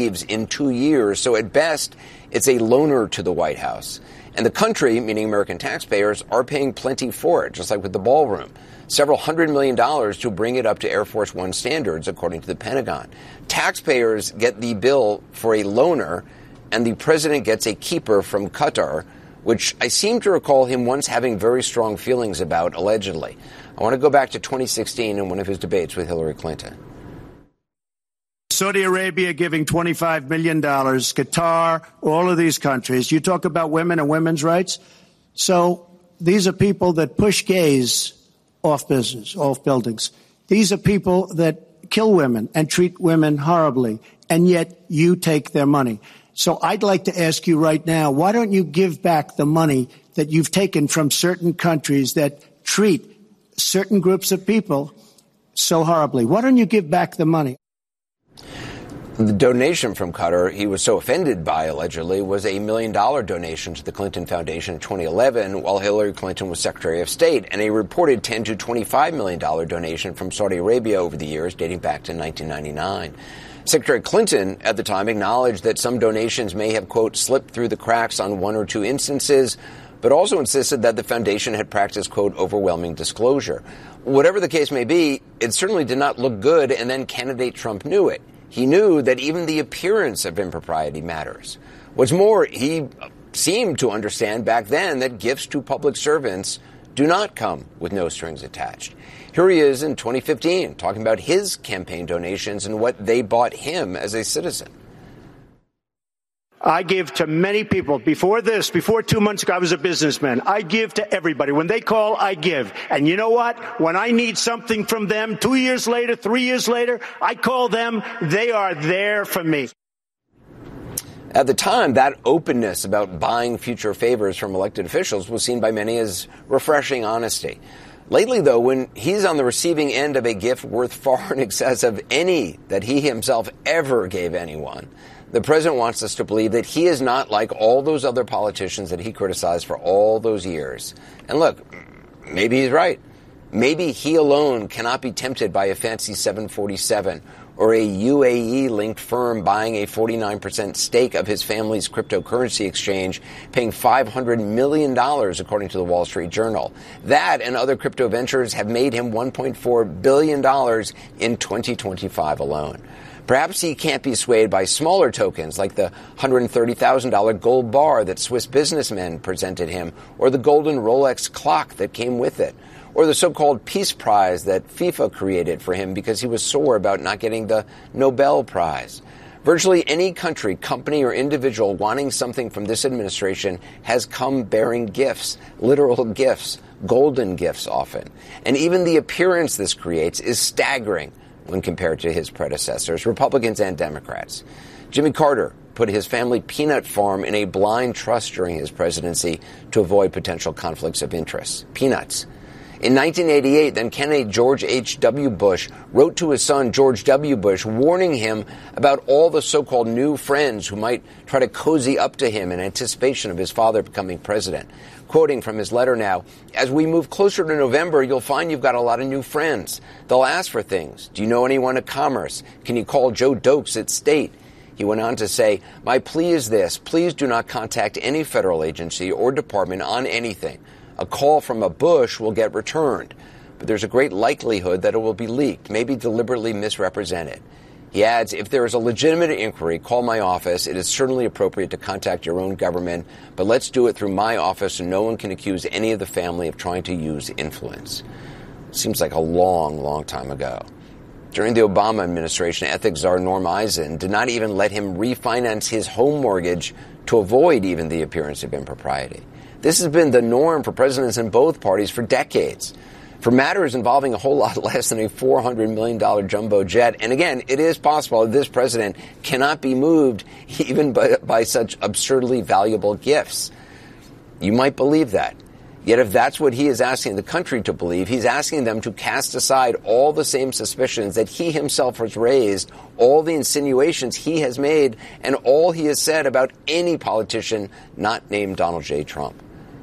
in 2 years. So at best, it's a loaner to the White House. And the country, meaning American taxpayers, are paying plenty for it, just like with the ballroom. Several $100 million to bring it up to Air Force One standards, according to the Pentagon. Taxpayers get the bill for a loaner, and the president gets a keeper from Qatar, which I seem to recall him once having very strong feelings about, allegedly. I want to go back to 2016 in one of his debates with Hillary Clinton. Saudi Arabia giving $25 million, Qatar, all of these countries. You talk about women and women's rights. So these are people that push gays off buildings. These are people that kill women and treat women horribly, and yet you take their money. So I'd like to ask you right now, why don't you give back the money that you've taken from certain countries that treat certain groups of people so horribly? Why don't you give back the money? The donation from Qatar he was so offended by, allegedly, was a $1 million donation to the Clinton Foundation in 2011 while Hillary Clinton was Secretary of State, and a reported $10 to $25 million donation from Saudi Arabia over the years, dating back to 1999. Secretary Clinton at the time acknowledged that some donations may have, quote, slipped through the cracks on one or two instances, but also insisted that the foundation had practiced, quote, overwhelming disclosure. Whatever the case may be, it certainly did not look good, and then candidate Trump knew it. He knew that even the appearance of impropriety matters. What's more, he seemed to understand back then that gifts to public servants do not come with no strings attached. Here he is in 2015 talking about his campaign donations and what they bought him as a citizen. I give to many people. Before 2 months ago, I was a businessman. I give to everybody. When they call, I give. And you know what? When I need something from them 2 years later, 3 years later, I call them. They are there for me. At the time, that openness about buying future favors from elected officials was seen by many as refreshing honesty. Lately, though, when he's on the receiving end of a gift worth far in excess of any that he himself ever gave anyone, the president wants us to believe that he is not like all those other politicians that he criticized for all those years. And look, maybe he's right. Maybe he alone cannot be tempted by a fancy 747 or a UAE-linked firm buying a 49% stake of his family's cryptocurrency exchange, paying $500 million, according to the Wall Street Journal. That and other crypto ventures have made him $1.4 billion in 2025 alone. Perhaps he can't be swayed by smaller tokens like the $130,000 gold bar that Swiss businessmen presented him, or the golden Rolex clock that came with it, or the so-called Peace Prize that FIFA created for him because he was sore about not getting the Nobel Prize. Virtually any country, company, or individual wanting something from this administration has come bearing gifts, literal gifts, golden gifts often. And even the appearance this creates is staggering when compared to his predecessors, Republicans and Democrats. Jimmy Carter put his family peanut farm in a blind trust during his presidency to avoid potential conflicts of interest. Peanuts. In 1988, then candidate George H.W. Bush wrote to his son George W. Bush, warning him about all the so-called new friends who might try to cozy up to him in anticipation of his father becoming president. Quoting from his letter now, "As we move closer to November, you'll find you've got a lot of new friends. They'll ask for things. Do you know anyone at Commerce? Can you call Joe Dokes at State?" He went on to say, "My plea is this. Please do not contact any federal agency or department on anything. A call from a Bush will get returned, but there's a great likelihood that it will be leaked, maybe deliberately misrepresented." He adds, "If there is a legitimate inquiry, call my office. It is certainly appropriate to contact your own government, but let's do it through my office so no one can accuse any of the family of trying to use influence." Seems like a long, long time ago. During the Obama administration, ethics czar Norm Eisen did not even let him refinance his home mortgage to avoid even the appearance of impropriety. This has been the norm for presidents in both parties for decades. For matters involving a whole lot less than a $400 million jumbo jet. And again, it is possible that this president cannot be moved even by such absurdly valuable gifts. You might believe that. Yet if that's what he is asking the country to believe, he's asking them to cast aside all the same suspicions that he himself has raised, all the insinuations he has made, and all he has said about any politician not named Donald J. Trump.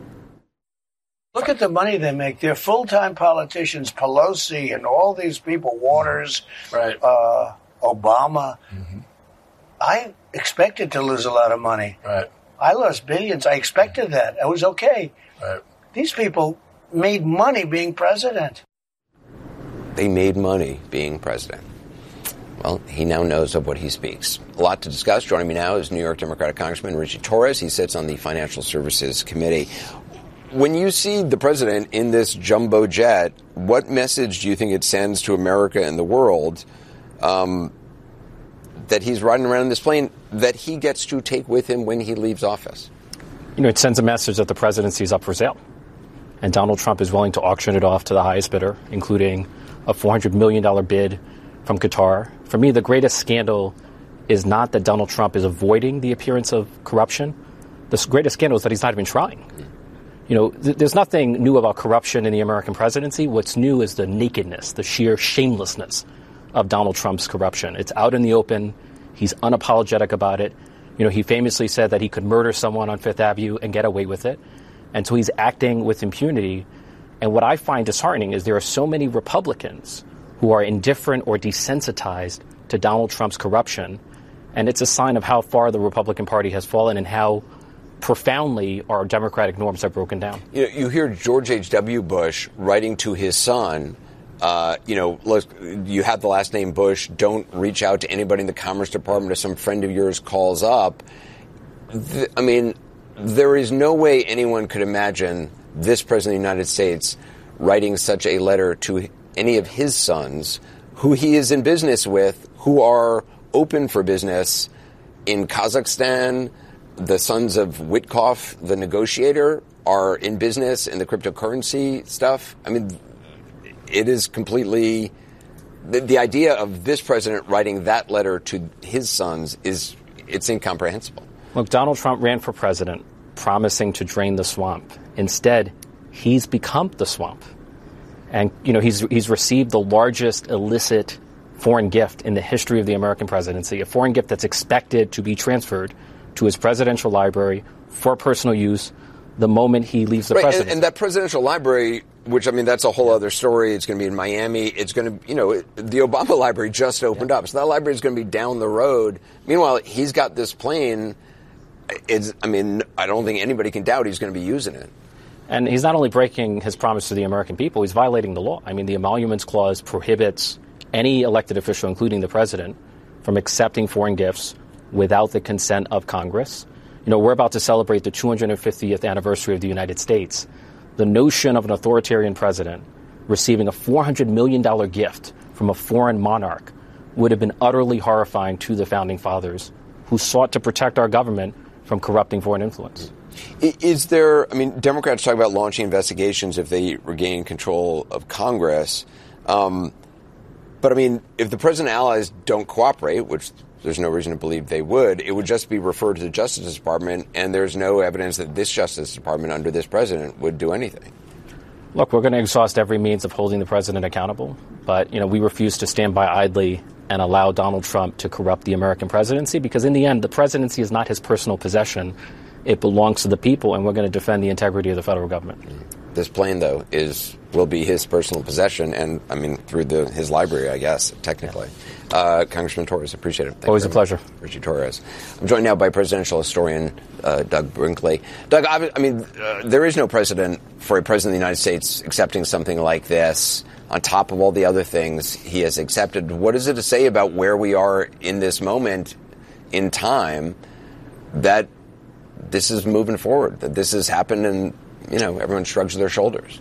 Look at the money they make. They're full-time politicians, Pelosi and all these people, Waters, right. Obama. Mm-hmm. I expected to lose a lot of money. Right. I lost billions. I expected that. It was okay. Right. These people made money being president. They made money being president. Well, he now knows of what he speaks. A lot to discuss. Joining me now is New York Democratic Congressman Richie Torres. He sits on the Financial Services Committee. When you see the president in this jumbo jet, what message do you think it sends to America and the world that he's riding around in this plane that he gets to take with him when he leaves office? You know, it sends a message that the presidency is up for sale. And Donald Trump is willing to auction it off to the highest bidder, including a $400 million bid from Qatar. For me, the greatest scandal is not that Donald Trump is avoiding the appearance of corruption. The greatest scandal is that he's not even trying. You know, there's nothing new about corruption in the American presidency. What's new is the nakedness, the sheer shamelessness of Donald Trump's corruption. It's out in the open. He's unapologetic about it. You know, he famously said that he could murder someone on Fifth Avenue and get away with it. And so he's acting with impunity. And what I find disheartening is there are so many Republicans who are indifferent or desensitized to Donald Trump's corruption. And it's a sign of how far the Republican Party has fallen and how profoundly our democratic norms have broken down. You know, you hear George H.W. Bush writing to his son, look, you have the last name Bush, don't reach out to anybody in the Commerce Department if some friend of yours calls up. There is no way anyone could imagine this president of the United States writing such a letter to any of his sons who he is in business with, who are open for business in Kazakhstan. The sons of Witkoff, the negotiator, are in business in the cryptocurrency stuff. I mean, it is completely... The idea of this president writing that letter to his sons it's incomprehensible. Look, Donald Trump ran for president promising to drain the swamp. Instead, he's become the swamp. And, you know, he's received the largest illicit foreign gift in the history of the American presidency, a foreign gift that's expected to be transferred to his presidential library for personal use the moment he leaves the presidency. And that presidential library, which, that's a whole other story. It's going to be in Miami. It's going to, the Obama library just opened up. So that library is going to be down the road. Meanwhile, he's got this plane. I don't think anybody can doubt he's going to be using it. And he's not only breaking his promise to the American people, he's violating the law. The Emoluments Clause prohibits any elected official, including the president, from accepting foreign gifts without the consent of Congress. You know, we're about to celebrate the 250th anniversary of the United States. The notion of an authoritarian president receiving a $400 million gift from a foreign monarch would have been utterly horrifying to the founding fathers, who sought to protect our government from corrupting foreign influence. Is there, Democrats talk about launching investigations if they regain control of Congress. But if the president and allies don't cooperate, which there's no reason to believe they would, it would just be referred to the Justice Department, and there's no evidence that this Justice Department under this president would do anything. Look, we're going to exhaust every means of holding the president accountable, but, we refuse to stand by idly and allow Donald Trump to corrupt the American presidency, because in the end, the presidency is not his personal possession. It belongs to the people, and we're going to defend the integrity of the federal government. This plane, though, will be his personal possession, and through his library, I guess, technically. Congressman Torres, appreciate it. Thank Always a pleasure. Richie Torres. I'm joined now by presidential historian Doug Brinkley. Doug, there is no precedent for a president of the United States accepting something like this on top of all the other things he has accepted. What is it to say about where we are in this moment in time that this is moving forward, that this has happened and, everyone shrugs their shoulders?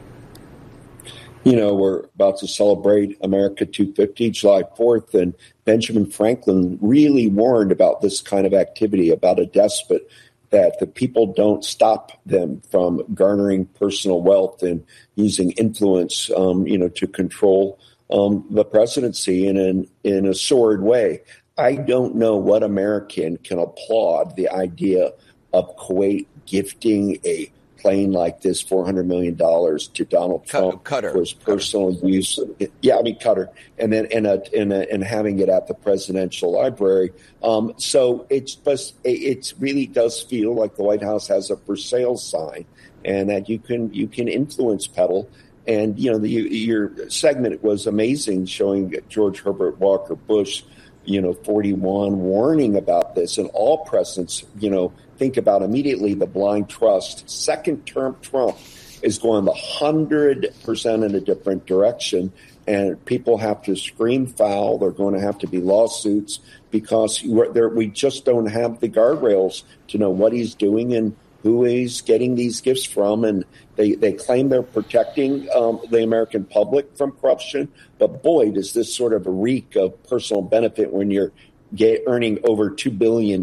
We're about to celebrate America 250, July 4th, and Benjamin Franklin really warned about this kind of activity, about a despot, that the people don't stop them from garnering personal wealth and using influence, to control the presidency in a sordid way. I don't know what American can applaud the idea of Kuwait gifting a plane like this, $400 million to Donald Trump Qatar. For his personal use. Qatar, and then and having it at the presidential library. So it really does feel like the White House has a for sale sign, and that you can influence peddle. And your segment was amazing, showing George Herbert Walker Bush, 41 warning about this, and all presidents, think about immediately the blind trust. Second term Trump is going 100% in a different direction, and people have to scream foul. They're going to have to be lawsuits because we just don't have the guardrails to know what he's doing and who he's getting these gifts from. And they claim they're protecting the American public from corruption. But boy, does this sort of reek of personal benefit when you're earning over $2 billion,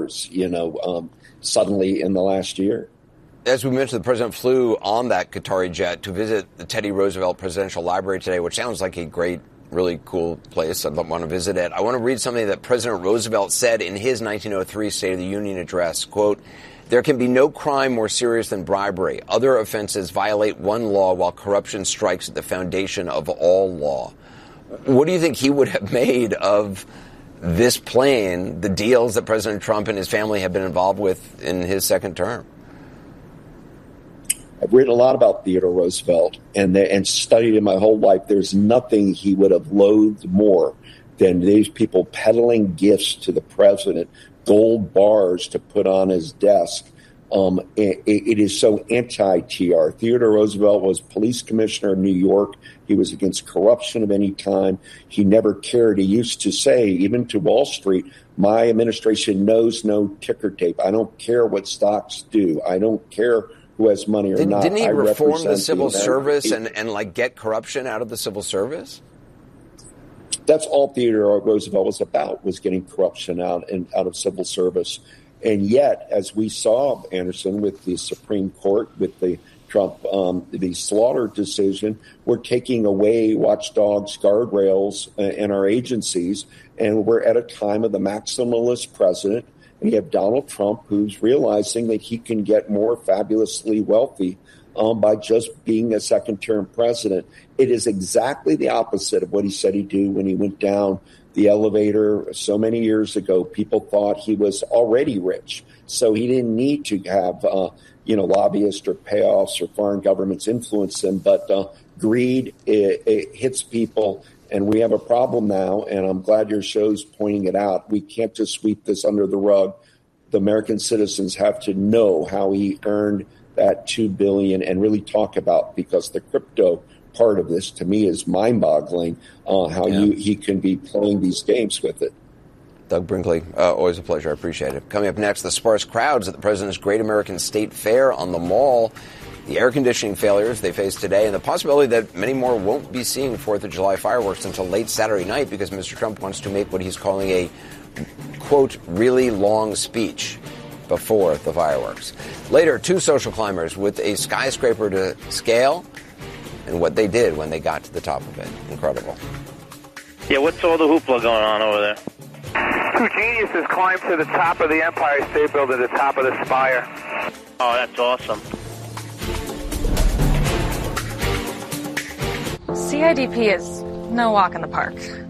suddenly in the last year. As we mentioned, the president flew on that Qatari jet to visit the Teddy Roosevelt Presidential Library today, which sounds like a great, really cool place. I'd want to visit it. I want to read something that President Roosevelt said in his 1903 State of the Union address. Quote, "There can be no crime more serious than bribery. Other offenses violate one law while corruption strikes at the foundation of all law." What do you think he would have made of this plane, the deals that President Trump and his family have been involved with in his second term? I've written a lot about Theodore Roosevelt and studied him my whole life. There's nothing he would have loathed more than these people peddling gifts to the president, gold bars to put on his desk. It is so anti-TR. Theodore Roosevelt was police commissioner of New York. He was against corruption of any kind. He never cared. He used to say, even to Wall Street, my administration knows no ticker tape. I don't care what stocks do. I don't care who has money or not. Didn't he reform the civil service and get corruption out of the civil service? That's all Theodore Roosevelt was about, was getting corruption out of civil service. And yet, as we saw, Anderson, with the Supreme Court, with the Trump, the Slaughter decision, we're taking away watchdogs, guardrails in our agencies, and we're at a time of the maximalist president. And you have Donald Trump, who's realizing that he can get more fabulously wealthy by just being a second-term president. It is exactly the opposite of what he said he'd do when he went down the elevator so many years ago. People thought he was already rich, so he didn't need to have lobbyists or payoffs or foreign governments influence him. But greed it hits people, and we have a problem now, and I'm glad your show's pointing it out. We can't just sweep this under the rug. The American citizens have to know how he earned that $2 billion and really talk about, because the crypto part of this, to me, is mind-boggling, he can be playing these games with it. Doug Brinkley, always a pleasure. I appreciate it. Coming up next, the sparse crowds at the President's Great American State Fair on the Mall, the air conditioning failures they face today, and the possibility that many more won't be seeing 4th of July fireworks until late Saturday night because Mr. Trump wants to make what he's calling a, quote, really long speech before the fireworks. Later, two social climbers with a skyscraper to scale and what they did when they got to the top of it. Incredible. Yeah, what's all the hoopla going on over there? Two geniuses climbed to the top of the Empire State Building, the top of the spire. Oh, that's awesome. CIDP is no walk in the park.